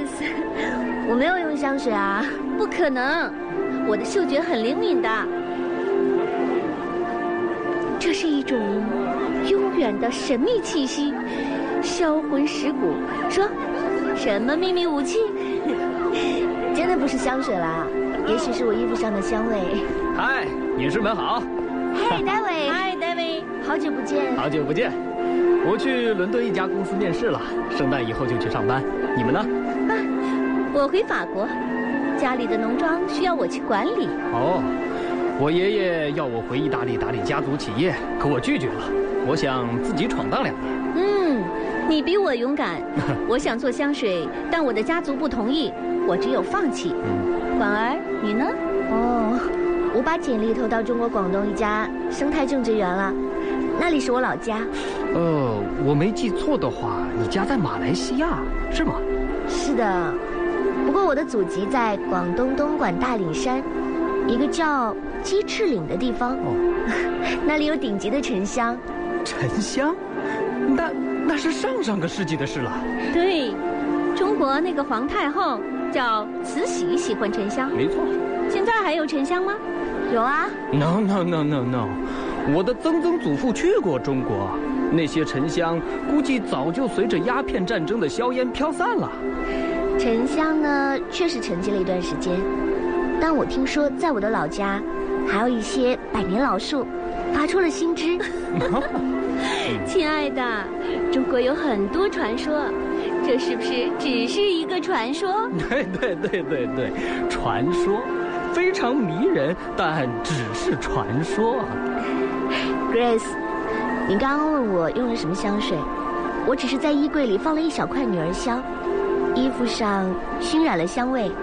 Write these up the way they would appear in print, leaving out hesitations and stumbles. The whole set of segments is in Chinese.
Grace， 我没有用香水啊， 不可能，我的嗅觉很灵敏的。这是一种悠远的神秘气息，销魂蚀骨。说，什么秘密武器？ 真的不是香水啦，也许是我衣服上的香味。 嗨，女士们好。 嘿，David。 嗨，David， 好久不见。 好久不见。我去伦敦一家公司面试了，圣诞以后就去上班。你们呢？ 我回法国，家里的农庄需要我去管理。 哦，我爷爷要我回意大利打理家族企业，可我拒绝了。我想自己闯荡2年。 你比我勇敢。我想做香水，但我的家族不同意，我只有放弃。管儿，你呢？ 我把简历投到中国广东一家生态种植园了，那里是我老家。 我没记错的话，你家在马来西亚是吗？ 是的，不过我的祖籍在广东东莞大岭山，一个叫鸡翅岭的地方。那里有顶级的沉香。 沉香？那是上个世纪的事了。 对，中国那个皇太后叫慈禧喜欢沉香。 没错。 现在还有沉香吗？ 有啊。 No， 我的曾曾祖父去过中国，那些沉香估计早就随着鸦片战争的硝烟飘散了。 沉香呢，确实沉寂了一段时间，但我听说在我的老家，还有一些百年老树发出了新枝。 亲爱的，中国有很多传说，这是不是只是一个传说？ 对，传说非常迷人，但只是传说。 Grace， 你刚刚问我用了什么香水，我只是在衣柜里放了一小块女儿香，衣服上熏染了香味。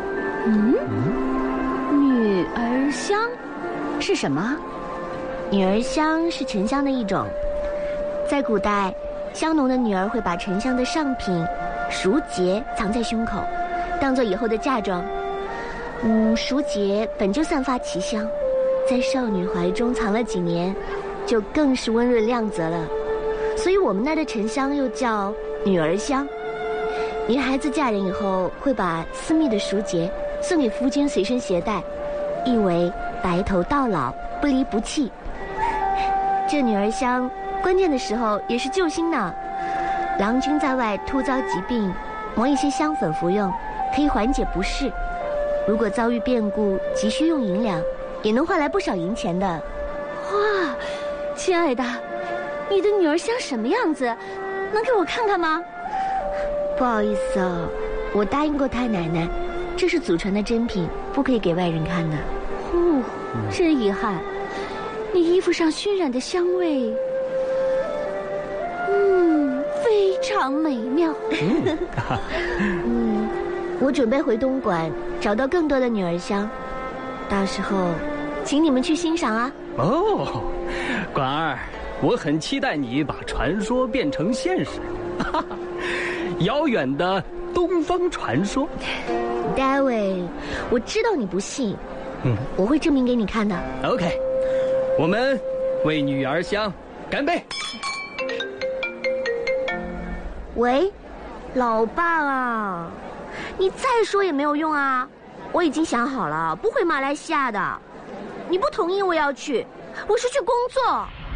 女儿香是什么？ 女儿香是沉香的一种，在古代，香农的女儿会把沉香的上品熟节藏在胸口，当做以后的嫁妆。熟节本就散发奇香，在少女怀中藏了几年，就更是温润亮泽了。所以我们那的沉香又叫女儿香。女孩子嫁人以后，会把私密的熟节送给夫君随身携带，意为白头到老，不离不弃。这女儿香关键的时候也是救星呢。郎君在外突遭疾病，磨一些香粉服用，可以缓解不适。如果遭遇变故，急需用银两，也能换来不少银钱的。 哇，亲爱的，你的女儿香什么样子？能给我看看吗？ 不好意思哦，我答应过太奶奶，这是祖传的珍品，不可以给外人看的。 真遗憾。你衣服上熏染的香味，非常美妙。 我准备回东莞找到更多的女儿香，到时候请你们去欣赏啊。 管儿，我很期待你把传说变成现实。遥远的东方传说。 David， 我知道你不信，我会证明给你看的。 OK， 我们为女儿香干杯。 喂，老爸啊，你再说也没有用啊，我已经想好了，不回马来西亚的。你不同意我要去，我是去工作。